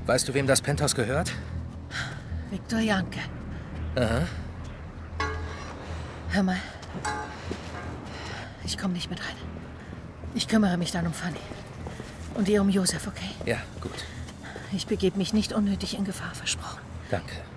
Weißt du, wem das Penthouse gehört? Viktor Janke. Aha. Hör mal. Ich komme nicht mit rein. Ich kümmere mich dann um Fanny. Und ihr um Josef, okay? Ja, gut. Ich begebe mich nicht unnötig in Gefahr, versprochen. Danke.